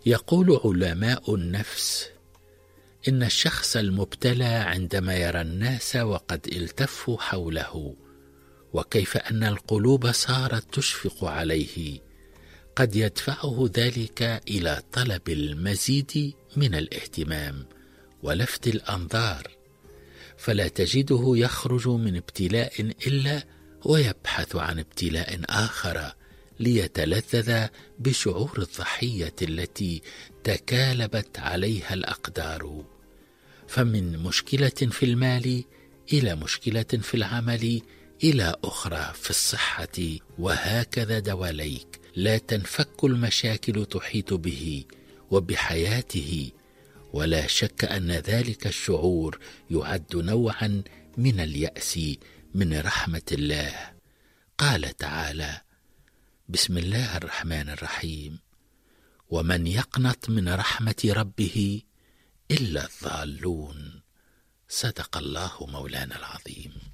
يقول علماء النفس إن الشخص المبتلى عندما يرى الناس وقد التفوا حوله وكيف أن القلوب صارت تشفق عليه قد يدفعه ذلك إلى طلب المزيد من الاهتمام ولفت الأنظار، فلا تجده يخرج من ابتلاء إلا ويبحث عن ابتلاء آخر ليتلذذ بشعور الضحية التي تكالبت عليها الأقدار. فمن مشكلة في المال إلى مشكلة في العمل إلى أخرى في الصحة، وهكذا دواليك لا تنفك المشاكل تحيط به وبحياته. ولا شك أن ذلك الشعور يعد نوعا من اليأس من رحمة الله. قال تعالى: بسم الله الرحمن الرحيم: ومن يقنط من رحمة ربه إلا الضالون. صدق الله مولانا العظيم.